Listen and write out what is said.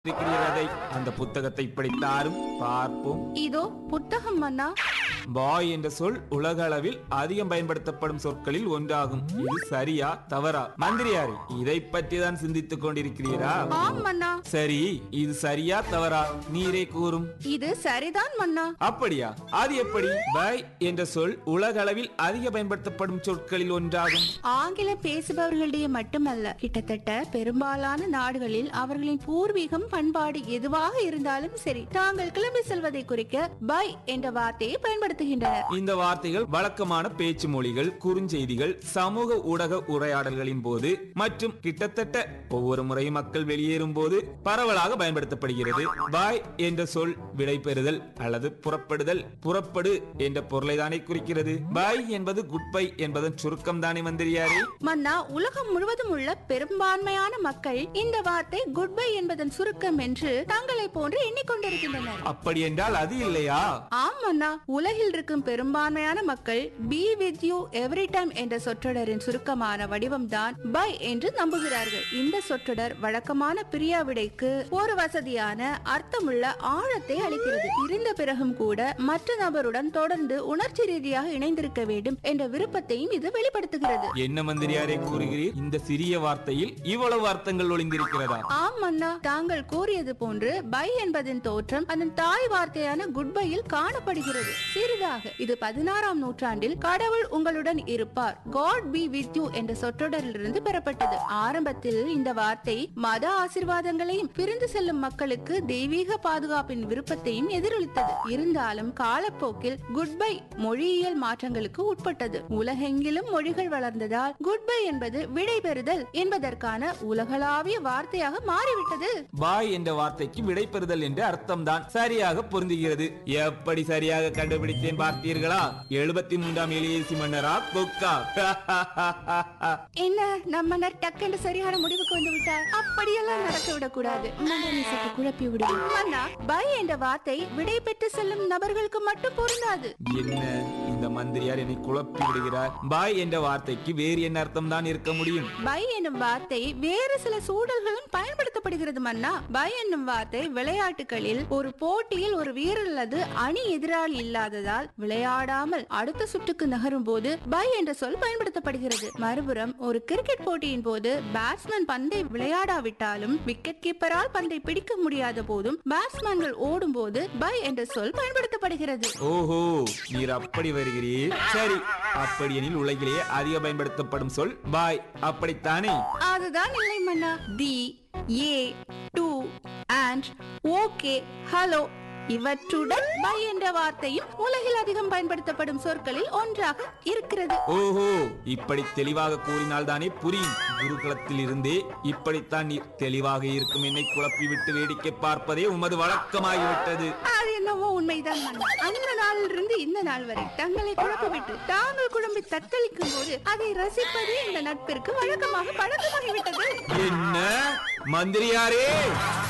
இருக்கிறதை அந்த புத்தகத்தை படித்தாரும் பார்ப்போம். இதோ புத்தகம் மன்னா. பாய் என்ற சொல் உலக அளவில் அதிகம் பயன்படுத்தப்படும் சொற்களில் ஒன்றாகும். இது சரியா தவறா? மந்திரியாரே, இதை பற்றி தான் சிந்தித்துக் கொண்டிருக்கிறீரா? ஆம் மன்னா. சரி, இது சரியா தவறா? நீரே கூறும். இது சரிதான் மன்னா. அப்படியா? அது எப்படி? பாய் என்ற சொல் உலக அளவில் அதிக பயன்படுத்தப்படும் சொற்களில் ஒன்றாகும். ஆங்கிலம் பேசுபவர்களிடையே மட்டுமல்ல, கிட்டத்தட்ட பெரும்பாலான நாடுகளில் அவர்களின் பூர்வீகம் பண்பாடு எதுவாக இருந்தாலும் சரி, தாங்கள் கிளம்பி செல்வதை குறிக்க பை என்ற வார்த்தையை பயன்படுத்துகின்றனர். இந்த வார்த்தைகள் வழக்கமான பேச்சு மொழிகள், குறுஞ்செய்திகள், சமூக ஊடக உரையாடல்களின் போது மற்றும் கிட்டத்தட்ட ஒவ்வொரு முறையும் மக்கள் வெளியேறும் போது பரவலாக பயன்படுத்தப்படுகிறது. பாய் என்ற சொல் விடைபெறுதல் அல்லது புறப்படுதல், புறப்படு என்ற பொருளை தானே குறிக்கிறது. பாய் என்பது குட் பை என்பதன் சுருக்கம் தானே மந்திரியாரே? மன்னா, உலகம் முழுவதும் உள்ள பெரும்பான்மையான மக்கள் இந்த வார்த்தை குட் பை என்பதன் சுருக்கம் என்று தங்களை போன்று எண்ணிக்கொண்டிருக்கின்றனர். அப்படி என்றால் அது இல்லையா? ஆம் மன்னா, உலகில் இருக்கும் பெரும்பான்மையான மக்கள் be with you every time என்ற சொற்றொடரின் சுருக்கமான வடிவம் தான் பை என்று நம்புகிறார்கள். இந்த சொற்றொடர் வழக்கமான பிரியாவிடைக்கு ஒரு வசதியான அர்த்தமுள்ள ஆழத்தை அளிக்கிறது. இருந்த பிறகும் கூட மற்ற நபருடன் தொடர்ந்து உணர்ச்சி ரீதியாக இணைந்திருக்க வேண்டும் என்ற விருப்பத்தையும் இது வெளிப்படுத்துகிறது. என்ன மந்திரியாரே கூறுகிறீர்? இந்த சிறிய வார்த்தையில் இவ்வளவு அர்த்தங்கள் ஒளிந்திருக்கிறதா? ஆம் மன்னா, தாங்கள் கூறியது போன்று பை என்பதன் தோற்றம் அதன் தாய் வார்த்தையான குட் பையில் காணப்படுகிறது. சிறிதாக இது 16ஆம் நூற்றாண்டில் கடவுள் உங்களுடன் இருப்பார், God be with you என்ற சொற்றொடரிலிருந்து பெறப்பட்டது. ஆரம்பத்தில் இந்த வார்த்தை மத ஆசீர்வாதங்களையும் பிரிந்து செல்லும் மக்களுக்கு தெய்வீக பாதுகாப்பின் விருப்பத்தையும் எதிரொலித்தது. இருந்தாலும் காலப்போக்கில் குட் பை மொழியியல் மாற்றங்களுக்கு உட்பட்டது. உலகெங்கிலும் மொழிகள் வளர்ந்ததால் குட் பை என்பது விடைபெறுதல் என்பதற்கான உலகளாவிய வார்த்தையாக மாறிவிட்டது. பாய் என்ற வார்த்தைக்கு விடைபெறுதல் என்ற அர்த்தம் தான் சரியாக பொருந்துகிறது. எப்படி சரியாக கண்டுபிடித்தேன் பார்த்தீர்களா? 73ஆம் எலியேசி மன்னரா கொக்கா? என்ன நம்ம டக்குன்னு சரியான முடிவுக்கு வந்து விட்டார். அப்படியெல்லாம் நடக்க விடக்கூடாது. மன்னனை சற்று குழப்பி விடுவோம். மன்னா, பை என்ற வார்த்தை விடை பெற்று செல்லும் நபர்களுக்கு மட்டும் பொருந்தாது. என்ன இந்த மந்திரியார் என்னை குழப்பி விடுகிறார்? பாய் என்ற வார்த்தைக்கு வேறு என்ன அர்த்தம் தான் இருக்க முடியும்? பை என்னும் வார்த்தை வேறு சில சூழல்களும் பயன்படுத்தப்படுகிறது மன்னா. பை என்னும் வார்த்தை விளையாட்டுகளில் ஒரு போட்டியில் ஒரு வீரர் அல்லது அணி எதிராளி இல்லாததால் விளையாடாமல் அடுத்த சுற்றுக்கு நகரும் போது பை என்ற சொல் பயன்படுத்தப்படுகிறது. மறுபுறம் ஒரு கிரிக்கெட் போட்டியின் போது பேட்ஸ்மேன் பந்தை விளையாடாவிட்டாலும் விக்கெட் கீப்பரால் பந்தை பிடிக்க முடியாத போதும் பேட்ஸ்மேன்கள் ஓடும் போது பை என்ற சொல் பயன்படுத்தப்படுகிறது. ஓஹோ, நீர் அப்படி வருகிறீர். சரி, அப்படியெனில் உலகிலேயே அதிக பயன்படுத்தப்படும் சொல் பாய், அப்படித்தானே? அதுதான் இல்லை மன்னா. தி, ஏ, டு, அண்ட், ஓகே, ஹலோ இவற்றுடன் பை என்ற வார்த்தையும் உலகில் அதிகம் பயன்படுத்தப்படும் சொற்களில் ஒன்றாக இருக்கிறது. ஓஹோ, இப்படி தெளிவாக கூறினால் தானே புரியும். குருகுலத்தில் இருந்தே இப்படித்தான் நீ தெளிவாக இருக்கும் என்னை குழப்பி விட்டு வேடிக்கை பார்ப்பதே உமது வழக்கமாகிவிட்டது. அது என்னவோ உண்மைதான் மன்னா. அந்த நாளிலிருந்து இந்த நாள் வரை தங்களை குழப்பிவிட்டு தாங்கள் குழம்பி தத்தளிக்கும் போது அதை ரசிப்பதே இந்த நட்பிற்கு வழக்கமாக பழக்கமாகிவிட்டது. என்ன மந்திரியாரே?